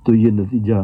تو یہ نتیجہ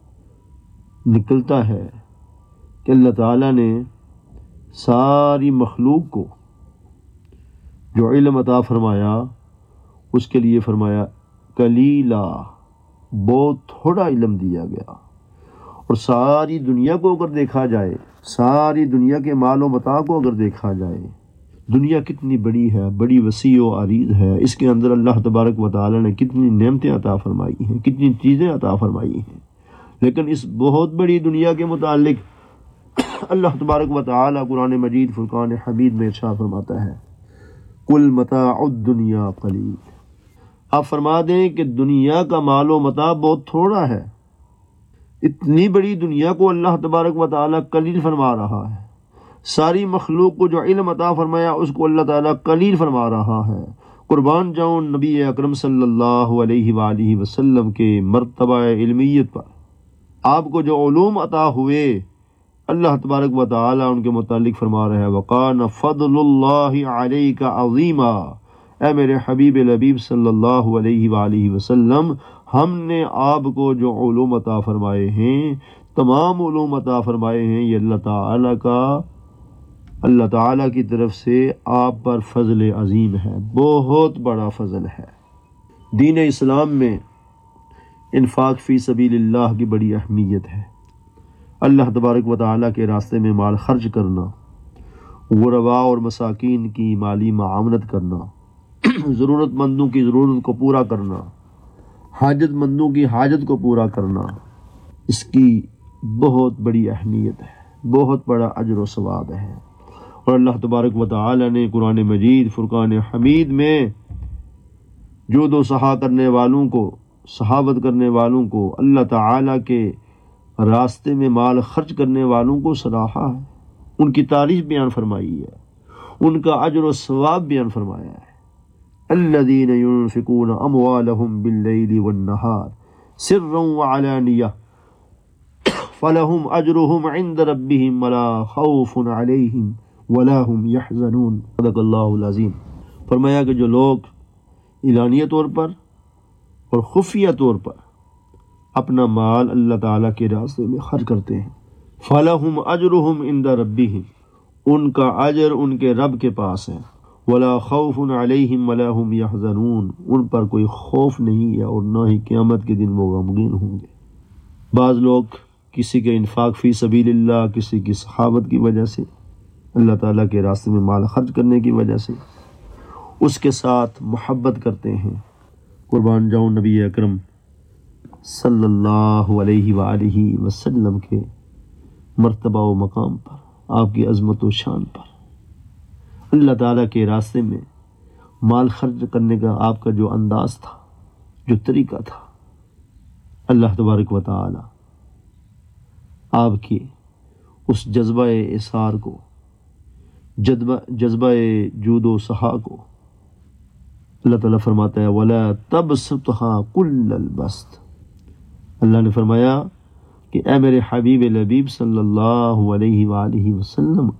نکلتا ہے کہ اللہ تعالیٰ نے ساری مخلوق کو جو علم عطا فرمایا اس کے لیے فرمایا قلیلا، بہت تھوڑا علم دیا گیا۔ اور ساری دنیا کو اگر دیکھا جائے، ساری دنیا کے مال و متاع کو اگر دیکھا جائے، دنیا کتنی بڑی ہے، بڑی وسیع و عریض ہے، اس کے اندر اللہ تبارک و تعالیٰ نے کتنی نعمتیں عطا فرمائی ہیں، کتنی چیزیں عطا فرمائی ہیں، لیکن اس بہت بڑی دنیا کے متعلق اللہ تبارک و تعالیٰ قرآن مجید فرقان حمید میں ارشاد فرماتا ہے قل متاع الدنیا قلیل، آپ فرما دیں کہ دنیا کا مال و متاع بہت تھوڑا ہے۔ اتنی بڑی دنیا کو اللہ تبارک و تعالیٰ قلیل فرما رہا ہے، ساری مخلوق کو جو علم عطا فرمایا اس کو اللہ تعالیٰ قلیل فرما رہا ہے۔ قربان جاؤں نبی اکرم صلی اللہ علیہ وآلہ وسلم کے مرتبہ علمیت پر، آپ کو جو علوم عطا ہوئے اللہ تبارک و تعالیٰ ان کے متعلق فرما رہا ہے وَقَانَ فَضْلُ اللَّهِ عَلَيْكَ عَظِيمًا، اے میرے حبیب لبیب صلی اللہ علیہ وآلہ وسلم، ہم نے آپ کو جو علوم عطا فرمائے ہیں، تمام علوم عطا فرمائے ہیں، یہ اللہ تعالیٰ کی طرف سے آپ پر فضل عظیم ہے، بہت بڑا فضل ہے۔ دین اسلام میں انفاق فی سبیل اللہ کی بڑی اہمیت ہے۔ اللہ تبارک و تعالیٰ کے راستے میں مال خرچ کرنا، غرباء اور مساکین کی مالی معاونت کرنا، ضرورت مندوں کی ضرورت کو پورا کرنا، حاجت مندوں کی حاجت کو پورا کرنا، اس کی بہت بڑی اہمیت ہے، بہت بڑا اجر و ثواب ہے۔ اور اللہ تبارک و تعالی نے قرآن مجید فرقان حمید میں جود و سخا کرنے والوں کو، سخاوت کرنے والوں کو، اللہ تعالی کے راستے میں مال خرچ کرنے والوں کو سراہا ہے، ان کی تعریف بیان فرمائی ہے، ان کا اجر و ثواب بیان فرمایا ہے۔ الذین ينفقون اموالهم باللیل والنہار سرا وعلانیہ فلہم اجرہم عند ربہم ولا خوف علیہم ولا هم یحزنون، صدق اللہ العظیم۔ فرمایا کہ جو لوگ اعلانیہ طور پر اور خفیہ طور پر اپنا مال اللہ تعالیٰ کے راستے میں خرچ کرتے ہیں، فلہم اجرہم عند ربہم، ان کا اجر ان کے رب کے پاس ہے، ولا خوف علیہم ولا هم یحزنون، ان پر کوئی خوف نہیں ہے اور نہ ہی قیامت کے دن وہ غمگین ہوں گے۔ بعض لوگ کسی کے انفاق فی سبیل اللہ، کسی کی سخاوت کی وجہ سے، اللہ تعالیٰ کے راستے میں مال خرچ کرنے کی وجہ سے اس کے ساتھ محبت کرتے ہیں۔ قربان جاؤں نبی اکرم صلی اللہ علیہ وآلہ وسلم کے مرتبہ و مقام پر، آپ کی عظمت و شان پر، اللہ تعالیٰ کے راستے میں مال خرچ کرنے کا آپ کا جو انداز تھا، جو طریقہ تھا، اللہ تبارک و تعالی آپ کی اس جذبہ اثار کو، جذبہ جود و سخا کو، اللہ تعالیٰ فرماتا ہے وَلَا تَبْسُطْهَا كُلَّ الْبَسْطِ، اللہ نے فرمایا کہ اے میرے حبیب لبیب صلی اللہ علیہ وآلہ وسلم،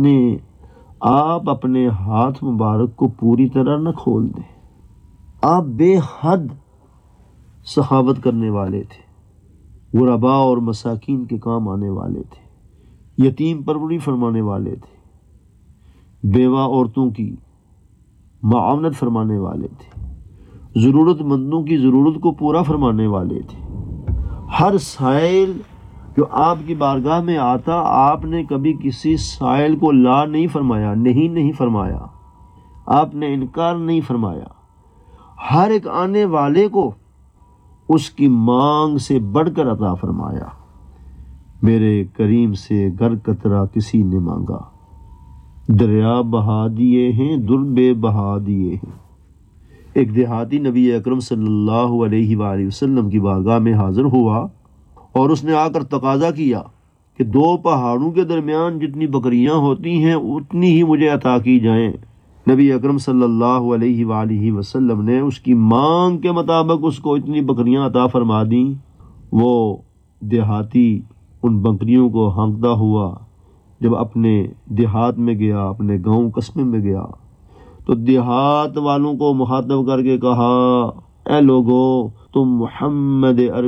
آپ اپنے ہاتھ مبارک کو پوری طرح نہ کھول دیں۔ آپ بے حد سخاوت کرنے والے تھے، غرباء اور مساکین کے کام آنے والے تھے، یتیم پروری فرمانے والے تھے، بیوہ عورتوں کی معاونت فرمانے والے تھے، ضرورت مندوں کی ضرورت کو پورا فرمانے والے تھے۔ ہر سائل جو آپ کی بارگاہ میں آتا، آپ نے کبھی کسی سائل کو لا نہیں فرمایا، نہیں فرمایا، آپ نے انکار نہیں فرمایا، ہر ایک آنے والے کو اس کی مانگ سے بڑھ کر عطا فرمایا۔ میرے کریم سے گر قطرہ کسی نے مانگا، دریا بہا دیے ہیں، در بے بہا دیے ہیں۔ ایک دیہاتی نبی اکرم صلی اللہ علیہ وآلہ وسلم کی بارگاہ میں حاضر ہوا اور اس نے آ کر تقاضا کیا کہ 2 پہاڑوں کے درمیان جتنی بکریاں ہوتی ہیں اتنی ہی مجھے عطا کی جائیں۔ نبی اکرم صلی اللہ علیہ وآلہ وسلم نے اس کی مانگ کے مطابق اس کو اتنی بکریاں عطا فرما دیں۔ وہ دیہاتی ان بکریوں کو ہانکتا ہوا جب اپنے دیہات میں گیا، اپنے گاؤں قصبے میں گیا، تو دیہات والوں کو مخاطب کر کے کہا، اے لوگو، تم محمد